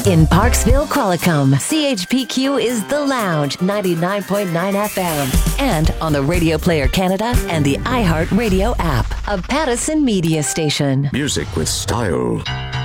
In Parksville, Qualicum, CHPQ is The Lounge, 99.9 FM. And on the Radio Player Canada and the iHeart Radio app, a Pattison media station. Music with style.